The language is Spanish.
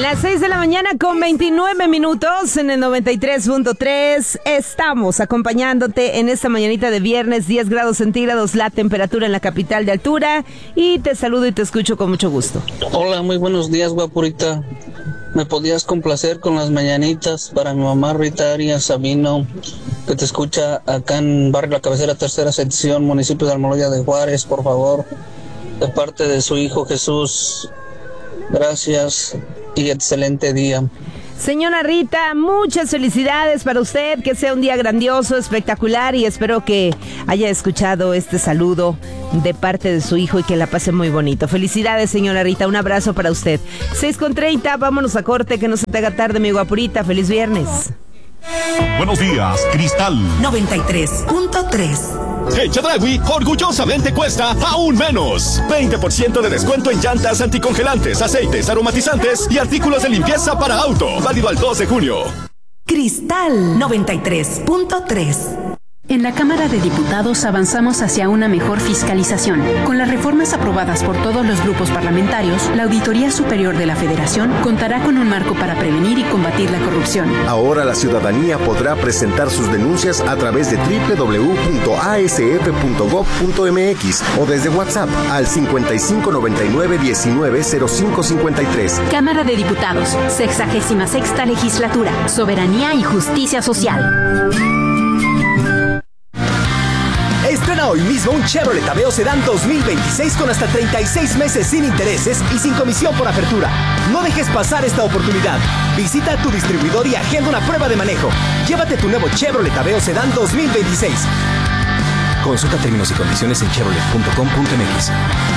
Las 6 de la mañana con 29 minutos en el 93.3. Estamos acompañándote en esta mañanita de viernes, 10 grados centígrados la temperatura en la capital de altura. Y te saludo y te escucho con mucho gusto. Hola, muy buenos días, guapurita. ¿Me podías complacer con las mañanitas para mi mamá Rita Arias Sabino, que te escucha acá en Barrio La Cabecera, tercera sección, municipio de Almoloya de Juárez, por favor, de parte de su hijo Jesús? Gracias y excelente día. Señora Rita, muchas felicidades para usted, que sea un día grandioso, espectacular, y espero que haya escuchado este saludo de parte de su hijo y que la pase muy bonito. Felicidades, señora Rita, un abrazo para usted. 6:30, vámonos a corte, que no se te haga tarde, mi guapurita. Feliz viernes. Buenos días, Cristal 93.3. El Chedraui orgullosamente cuesta aún menos. 20% de descuento en llantas anticongelantes, aceites, aromatizantes y artículos de limpieza para auto. Válido al 2 de junio. Cristal 93.3. En la Cámara de Diputados avanzamos hacia una mejor fiscalización. Con las reformas aprobadas por todos los grupos parlamentarios, la Auditoría Superior de la Federación contará con un marco para prevenir y combatir la corrupción. Ahora la ciudadanía podrá presentar sus denuncias a través de www.asf.gov.mx o desde WhatsApp al 5599190553. Cámara de Diputados, 66ª Legislatura, Soberanía y Justicia Social. Estrena hoy mismo un Chevrolet Aveo Sedán 2026 con hasta 36 meses sin intereses y sin comisión por apertura. No dejes pasar esta oportunidad. Visita tu distribuidor y agenda una prueba de manejo. Llévate tu nuevo Chevrolet Aveo Sedán 2026. Consulta términos y condiciones en chevrolet.com.mx.